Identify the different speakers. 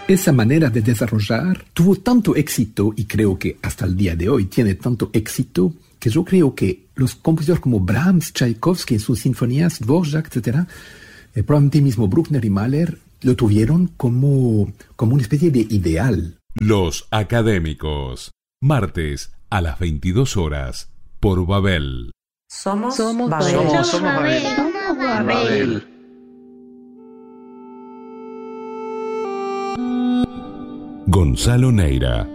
Speaker 1: Esa manera de desarrollar tuvo tanto éxito, y creo que hasta el día de hoy tiene tanto éxito, que yo creo que los compositores como Brahms, Tchaikovsky en sus sinfonías, Dvorak, etc., probablemente mismo Bruckner y Mahler, lo tuvieron como una especie de ideal.
Speaker 2: Los Académicos, martes a las 22 horas, por Babel.
Speaker 3: Somos
Speaker 4: Somos
Speaker 3: Babel.
Speaker 4: Babel.
Speaker 5: Somos Babel.
Speaker 4: Babel.
Speaker 2: Gonzalo Neira